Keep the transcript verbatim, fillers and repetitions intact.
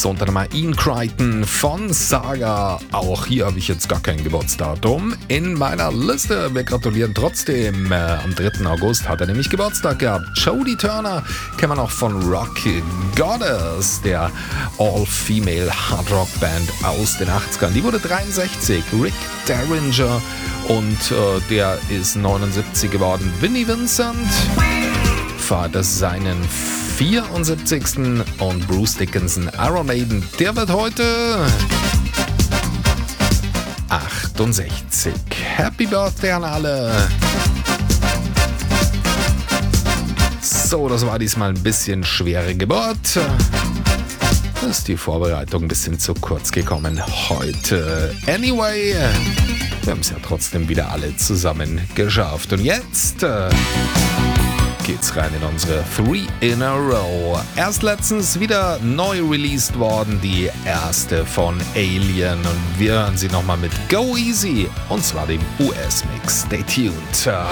Release unter dem Ian Crichton von Saga. Auch hier habe ich jetzt gar kein Geburtsdatum in meiner Liste. Wir gratulieren trotzdem. Äh, am dritten August hat er nämlich Geburtstag gehabt. Jodie Turner kennt man auch von Rock Goddess, der All-Female Hard-Rock-Band aus den achtzigern. Die wurde dreiundsechzig. Rick Derringer und äh, der ist neunundsiebzig geworden. Vinnie Vincent feiert seinen vierundsiebzigsten und Bruce Dickinson, Iron Maiden, der wird heute achtundsechzig. Happy Birthday an alle! So, das war diesmal ein bisschen schwere Geburt. Da ist die Vorbereitung ein bisschen zu kurz gekommen heute. Anyway, wir haben es ja trotzdem wieder alle zusammen geschafft. Und jetzt äh, geht's rein in unsere Three in a Row. Erst letztens wieder neu released worden, die erste von Alien. Und wir hören sie nochmal mit Go Easy, und zwar dem U S-Mix. Stay tuned.